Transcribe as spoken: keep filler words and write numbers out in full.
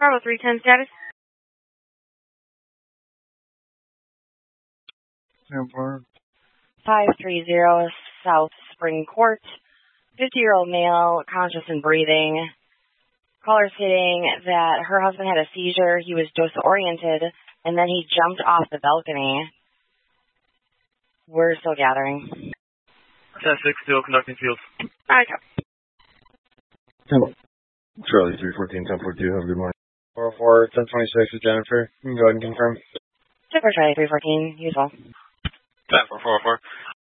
Bravo three ten status. five three zero South Spring Court. fifty-year-old male, conscious and breathing. Caller stating that her husband had a seizure. He was dose-oriented, and then he jumped off the balcony. We're still gathering. ten six, still conducting field. Okay. Hello. Charlie three fourteen, ten forty-two, have a good morning. four oh four, ten twenty-six with Jennifer. You can go ahead and confirm. Super Charlie three fourteen, usual. ten four four four.